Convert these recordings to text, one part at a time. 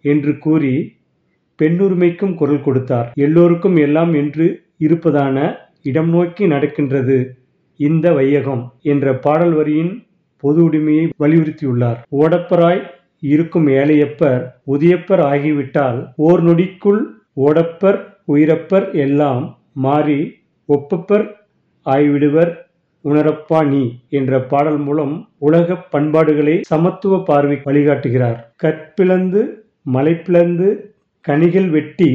என்று கூறி பெண்ணுரிமைக்கும் குரல் கொடுத்தார். எல்லோருக்கும் எல்லாம் என்று இருப்பதான இடம் நோக்கி நடக்கின்றது இந்த வையகம் என்ற பாடல் வரியின் பொது உரிமையை வலியுறுத்தியுள்ளார். ஓடப்பராய் இருக்கும் ஏழையப்பர் உதியப்பர் ஆகிவிட்டால் ஓர் நொடிக்குள் ஓடப்பர் உயிரப்பர் எல்லாம் மாறி ஒப்பப்பர் ஆய்விடுவர் உணரப்பா நீ என்ற பாடல் மூலம் உலக பண்பாடுகளை சமத்துவ பார்வை வழிகாட்டுகிறார். கற்பிளந்து மலை பிளந்து கனிகள் வெட்டி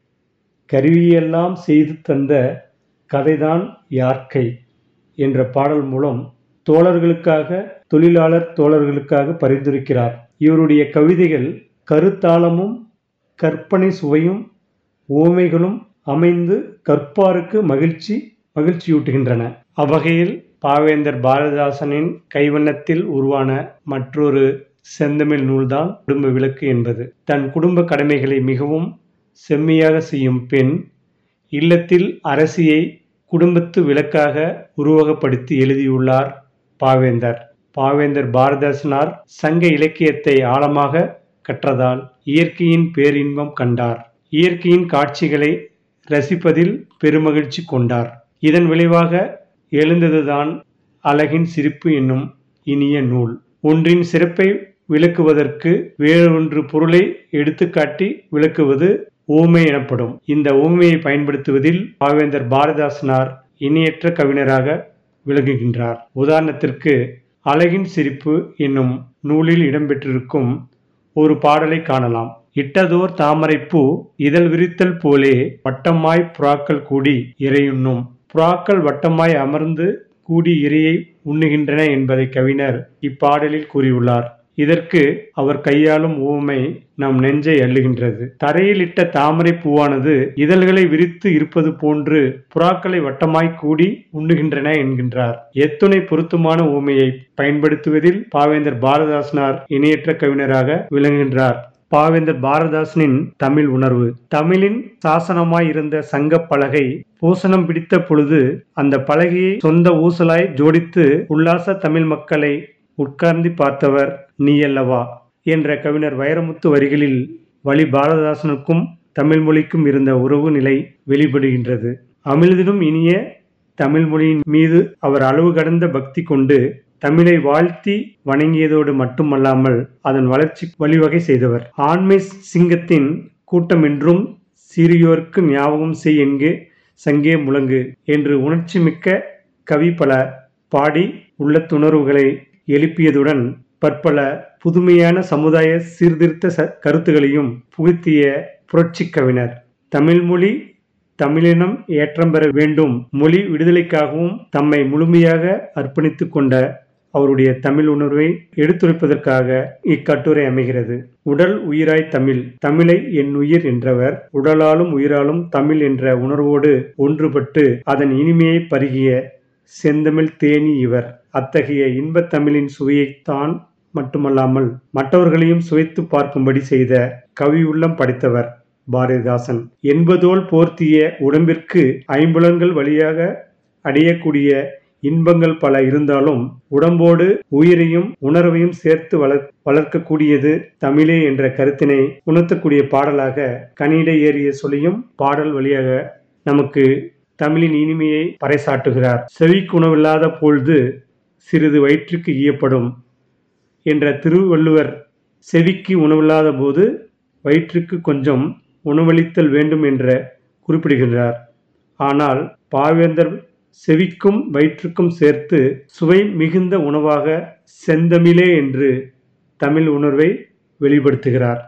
கருவியெல்லாம் செய்து தந்த கதைதான் யார்க்கை என்ற பாடல் மூலம் தோழர்களுக்காக தொழிலாளர் தோழர்களுக்காக பரிந்துரைக்கிறார். இவருடைய கவிதைகள் கருத்தாளமும் கற்பனை சுவையும் உவமைகளும் அமைந்து கற்பாருக்கு மகிழ்ச்சியூட்டுகின்றன. அவ்வகையில் பாவேந்தர் பாரதிதாசனின் கைவண்ணத்தில் உருவான மற்றொரு செந்தமிழ் நூல்தான் குடும்ப விளக்கு என்பது. தன் குடும்ப கடமைகளை மிகவும் செம்மையாக செய்யும் பெண் இல்லத்தில் அரசியை குடும்பத்து விளக்காக உருவகப்படுத்தி எழுதியுள்ளார் பாவேந்தர். பாவேந்தர் பாரதிதாசனார் சங்க இலக்கியத்தை ஆழமாக கற்றதால் இயற்கையின் பேரின்பம் கண்டார். இயற்கையின் காட்சிகளை ரசிப்பதில் பெருமகிழ்ச்சி கொண்டார். இதன் விளைவாக எழுந்ததுதான் அழகின் சிரிப்பு என்னும் இனிய நூல். ஒன்றின் சிறப்பை விளக்குவதற்கு வேறொன்று பொருளை எடுத்துக்காட்டி விளக்குவது உவமை எனப்படும். இந்த உவமையை பயன்படுத்துவதில் பாவேந்தர் பாரதிதாசனார் இணையற்ற கவிஞராக விளங்குகின்றார். உதாரணத்திற்கு அழகின் சிரிப்பு என்னும் நூலில் இடம்பெற்றிருக்கும் ஒரு பாடலை காணலாம். இட்டதோர் தாமரைப்பூ இதழ் விரித்தல் போலே வட்டமாய் புறாக்கள் கூடி இரையுண்ணும். புறாக்கள் வட்டமாய் அமர்ந்து கூடி இரையை உண்ணுகின்றன என்பதை கவிஞர் இப்பாடலில் கூறியுள்ளார். இதற்கு அவர் கையாளும் உவமை நம் நெஞ்சை அள்ளுகின்றது. தரையில் இட்ட தாமரை பூவானது இதழ்களை விரித்து இருப்பது போன்று புறாக்களை வட்டமாய் கூடி உண்ணுகின்றன என்கின்றார். எத்துணை பொருத்தமான உவமையை பயன்படுத்துவதில் பாவேந்தர் பாரதிதாசனார் இணையற்ற கவிஞராக விளங்குகின்றார். பாவேந்தர் பாரதிதாசனின் தமிழ் உணர்வு. தமிழின் சாசனமாய் இருந்த சங்க பலகை பூசணம் பிடித்த பொழுது அந்த பலகையை சொந்த ஊசலாய் ஜோடித்து உல்லாச தமிழ் மக்களை உட்கார்ந்து பார்த்தவர் நீயல்லவா என்ற கவிஞர் வைரமுத்து வரிகளில் வழி பாரதிதாசனுக்கும் தமிழ் மொழிக்கும் இருந்த உறவு நிலை வெளிப்படுகின்றது. அமிழ்திலும் இனிய தமிழ் மொழியின் மீது அவர் அளவு கடந்த பக்தி கொண்டு தமிழை வாழ்த்தி வணங்கியதோடு மட்டுமல்லாமல் அதன் வளர்ச்சி வழிவகை செய்தவர். ஆண்மை சிங்கத்தின் கூட்டம் என்றும் சிறியோர்க்கு ஞாபகம் செய் என்கு சங்கே முழங்கு என்று உணர்ச்சி மிக்க கவி பல பாடி உள்ளத்துணர்வுகளை எழுப்பியதுடன் பற்பல புதுமையான சமுதாய சீர்திருத்த கருத்துகளையும் புகுத்திய புரட்சி கவிஞர். தமிழ்மொழி தமிழினம் ஏற்றம் பெற வேண்டும், மொழி விடுதலைக்காகவும் தம்மை முழுமையாக அர்ப்பணித்து கொண்ட அவருடைய தமிழ் உணர்வை எடுத்துரைப்பதற்காக இக்கட்டுரை அமைகிறது. உடல் உயிராய் தமிழ், தமிழை என் உயிர் என்றவர் உடலாலும் உயிராலும் தமிழ் என்ற உணர்வோடு ஒன்றுபட்டு அதன் இனிமையை பருகிய செந்தமிழ் தேனி இவர். அத்தகைய இன்பத் தமிழின் சுவையைத்தான் மட்டுமல்லாமல் மற்றவர்களையும் சுவைத்து பார்க்கும்படி செய்த கவி உள்ளம் படைத்தவர் பாரதிதாசன். என்பதோல் போர்த்திய உடம்பிற்கு ஐம்புலன்கள் வழியாக அடையக்கூடிய இன்பங்கள் பல இருந்தாலும் உடம்போடு உயிரையும் உணர்வையும் சேர்த்து வளர்க்கக்கூடியது தமிழே என்ற கருத்தினை உணர்த்தக்கூடிய பாடலாக கனியிட ஏறிய சொல்லியும் பாடல் வழியாக நமக்கு தமிழின் இனிமையை பறைசாட்டுகிறார். செவிக்கு உணவில்லாத பொழுது சிறிது வயிற்றுக்கு ஈயப்படும் என்ற திருவள்ளுவர் செவிக்கு உணவில்லாத போது வயிற்றுக்கு கொஞ்சம் உணவளித்தல் வேண்டும் என்ற குறிப்பிடுகின்றார். ஆனால் பாவேந்தர் செவிக்கும் வயிற்றுக்கும் சேர்த்து சுவை மிகுந்த உணவாக செந்தமிழே என்று தமிழ் உணர்வை வெளிப்படுத்துகிறார்.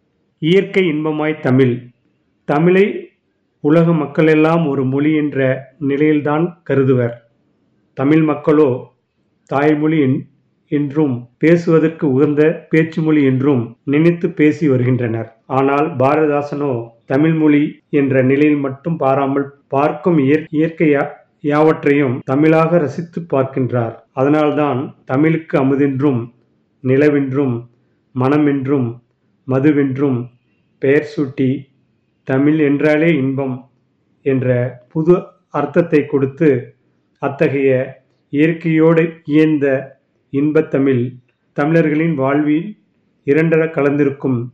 இயற்கை இன்பமாய் தமிழ். தமிழை உலக மக்களெல்லாம் ஒரு மொழி என்ற நிலையில்தான் கருதுவர். தமிழ் மக்களோ தாய்மொழி என்றும் பேசுவதற்கு உகந்த பேச்சு மொழி என்றும் நினைத்து பேசி வருகின்றனர். ஆனால் பாரதிதாசனோ தமிழ் மொழி என்ற நிலையில் மட்டும் பாராமல் பார்க்கும் இயற்கை யாவற்றையும் தமிழாக ரசித்து பார்க்கின்றார். அதனால்தான் தமிழுக்கு அமுதென்றும் நிலவென்றும் மனமென்றும் மதுவென்றும் பெயர் சூட்டி தமிழ் என்றாலே இன்பம் என்ற புது அர்த்தத்தை கொடுத்து அத்தகைய இயற்கையோடு இயந்த இன்பத்தமிழ் தமிழர்களின் வாழ்வில் இரண்டர கலந்திருக்கும்